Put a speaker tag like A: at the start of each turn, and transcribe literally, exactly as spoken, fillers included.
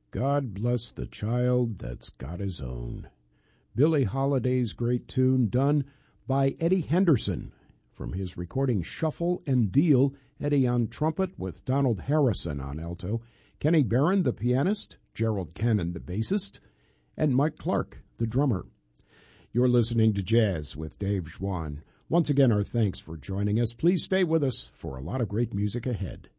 A: God bless the child that's got his own. Billie Holiday's great tune done by Eddie Henderson from his recording Shuffle and Deal. Eddie on trumpet with Donald Harrison on alto, Kenny Barron the pianist, Gerald Cannon the bassist, and Mike Clark the drummer. You're listening to Jazz with Dave Schwann. Once again, our thanks for joining us. Please stay with us for a lot of great music ahead.